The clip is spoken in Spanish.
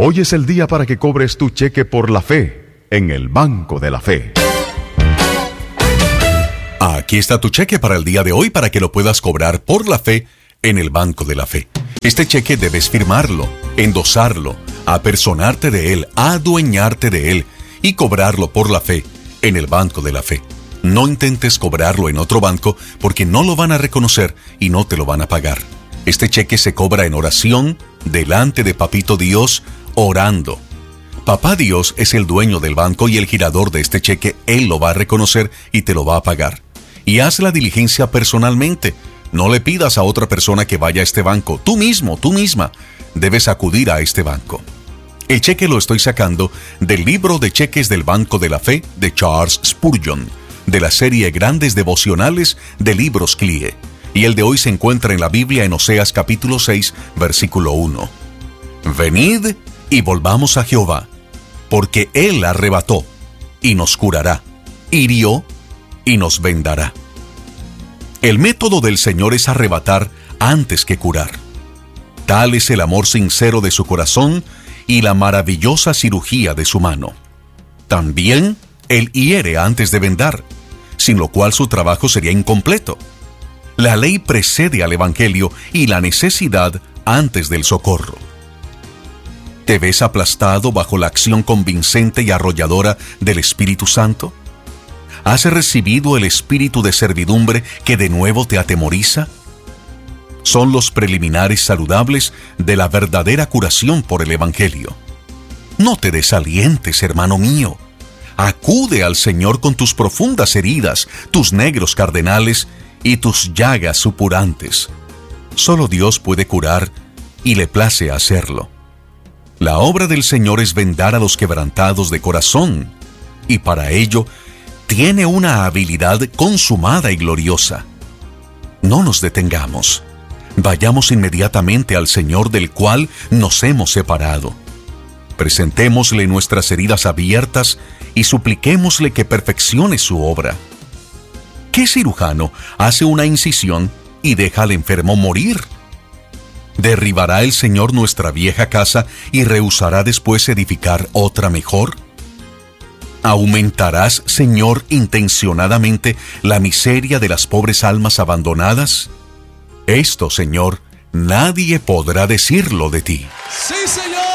Hoy es el día para que cobres tu cheque por la fe en el Banco de la Fe. Aquí está tu cheque para el día de hoy para que lo puedas cobrar por la fe en el Banco de la Fe. Este cheque debes firmarlo, endosarlo, apersonarte de él, adueñarte de él y cobrarlo por la fe en el Banco de la Fe. No intentes cobrarlo en otro banco porque no lo van a reconocer y no te lo van a pagar. Este cheque se cobra en oración, delante de Papito Dios, orando. Papá Dios es el dueño del banco y el girador de este cheque. Él lo va a reconocer y te lo va a pagar. Y haz la diligencia personalmente. No le pidas a otra persona que vaya a este banco. Tú mismo, tú misma, debes acudir a este banco. El cheque lo estoy sacando del libro de cheques del Banco de la Fe de Charles Spurgeon, de la serie Grandes Devocionales de Libros CLIE. Y el de hoy se encuentra en la Biblia en Oseas capítulo 6, versículo 1. Venid y volvamos a Jehová, porque Él arrebató y nos curará, hirió y nos vendará. El método del Señor es arrebatar antes que curar. Tal es el amor sincero de su corazón y la maravillosa cirugía de su mano. También Él hiere antes de vendar, sin lo cual su trabajo sería incompleto. La ley precede al Evangelio y la necesidad antes del socorro. ¿Te ves aplastado bajo la acción convincente y arrolladora del Espíritu Santo? ¿Has recibido el espíritu de servidumbre que de nuevo te atemoriza? Son los preliminares saludables de la verdadera curación por el Evangelio. No te desalientes, hermano mío. Acude al Señor con tus profundas heridas, tus negros cardenales y tus llagas supurantes. Solo Dios puede curar y le place hacerlo. La obra del Señor es vendar a los quebrantados de corazón, y para ello tiene una habilidad consumada y gloriosa. No nos detengamos. Vayamos inmediatamente al Señor del cual nos hemos separado. Presentémosle nuestras heridas abiertas y supliquémosle que perfeccione su obra. ¿Qué cirujano hace una incisión y deja al enfermo morir? ¿Derribará el Señor nuestra vieja casa y rehusará después edificar otra mejor? ¿Aumentarás, Señor, intencionadamente la miseria de las pobres almas abandonadas? Esto, Señor, nadie podrá decirlo de ti. ¡Sí, Señor!